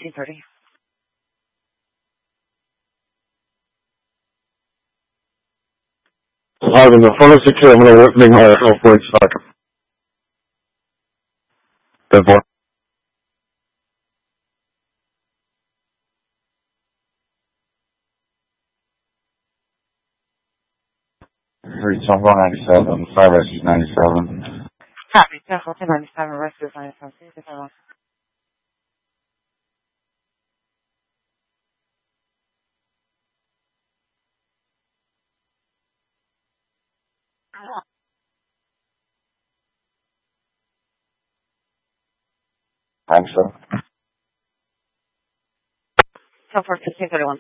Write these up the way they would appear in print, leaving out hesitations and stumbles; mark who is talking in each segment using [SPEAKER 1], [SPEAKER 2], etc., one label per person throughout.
[SPEAKER 1] 1630.
[SPEAKER 2] Having the front of 6 I'm going to make my voice back. That voice. Some 197, 5 versus 97.
[SPEAKER 1] Copy. 10-14-97 versus 97.
[SPEAKER 2] Thanks, sir.
[SPEAKER 1] 10-14-1631.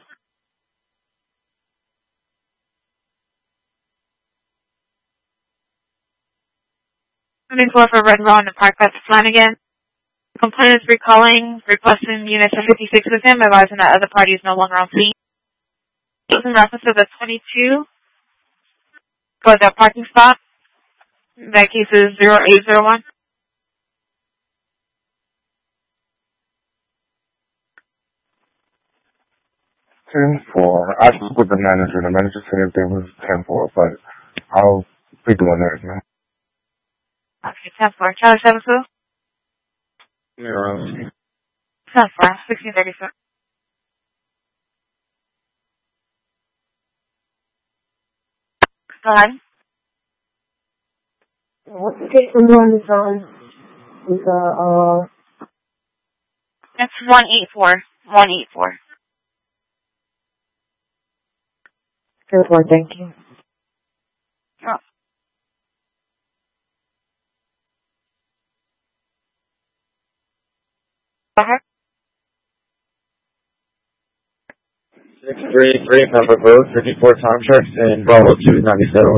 [SPEAKER 3] Moving forward for Red Row in the Park West Flanagan. The complainant is recalling, requesting units of 56 with him, advising that other party is no longer on scene. In reference to the 22 for the parking spot. That case is 0801.
[SPEAKER 2] I spoke with the manager. The manager said there was 10-4, but I'll be doing that now.
[SPEAKER 3] Okay, 10-4. Charlie 7-2.
[SPEAKER 2] Yeah,
[SPEAKER 3] 10-4. 1636. Go ahead.
[SPEAKER 4] What station one is on?
[SPEAKER 3] That's 184. 184.
[SPEAKER 4] Good one, thank you.
[SPEAKER 3] Oh. Go ahead.
[SPEAKER 2] 633 Pepper Road, 54 time checks, and Bravo 297.